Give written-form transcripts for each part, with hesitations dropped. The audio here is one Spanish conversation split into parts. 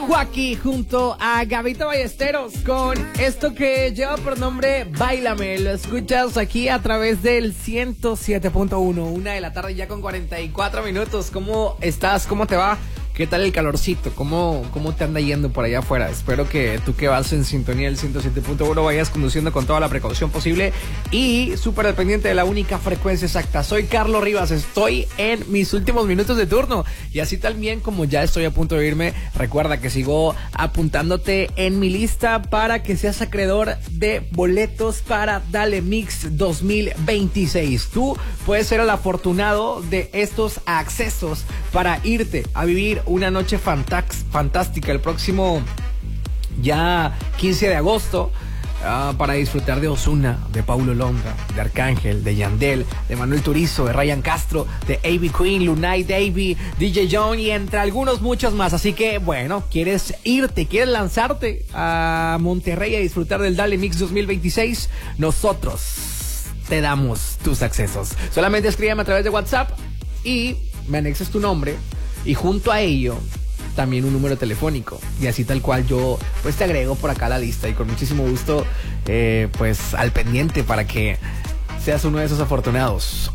Joaquín junto a Gabito Ballesteros con esto que lleva por nombre Báilame. Lo escuchas aquí a través del 107.1, 1 de la tarde ya con 44 minutos. ¿Cómo estás? ¿Cómo te va? ¿Qué tal el calorcito? ¿Cómo te anda yendo por allá afuera? Espero que tú que vas en sintonía del 107.1 vayas conduciendo con toda la precaución posible y súper dependiente de la única frecuencia exacta. Soy Carlos Rivas, estoy en mis últimos minutos de turno y así también como ya estoy a punto de irme, recuerda que sigo apuntándote en mi lista para que seas acreedor de boletos para Dale Mix 2026. Tú puedes ser el afortunado de estos accesos para irte a vivir una noche fantástica el próximo ya 15 de agosto para disfrutar de Ozuna, de Paulo Londra, de Arcángel, de Yandel, de Manuel Turizo, de Ryan Castro, de A.B. Queen, Lunay Davy, DJ John y entre algunos muchos más. Así que bueno, quieres irte, quieres lanzarte a Monterrey a disfrutar del Dale Mix 2026, nosotros te damos tus accesos. Solamente escríbeme a través de WhatsApp y me anexes tu nombre y junto a ello también un número telefónico y así tal cual yo pues te agrego por acá a la lista y con muchísimo gusto pues al pendiente para que seas uno de esos afortunados.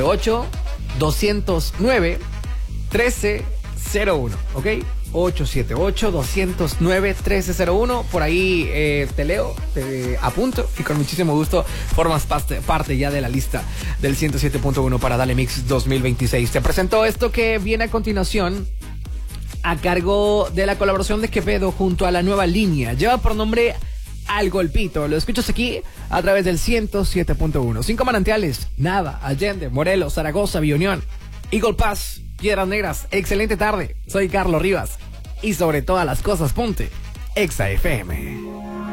878-209-1301, ¿ok? 878-209-1301. Por ahí te leo, te apunto y con muchísimo gusto formas parte ya de la lista del 107.1 para Dale Mix 2026. Te presento esto que viene a continuación a cargo de la colaboración de Quevedo junto a La Nueva Línea. Lleva por nombre Al Golpito. Lo escuchas aquí a través del 107.1. 5 manantiales: Nava, Allende, Morelos, Zaragoza, Bionión, Eagle Pass, Piedras Negras. Excelente tarde. Soy Carlos Rivas y sobre todas las cosas ponte Exa FM.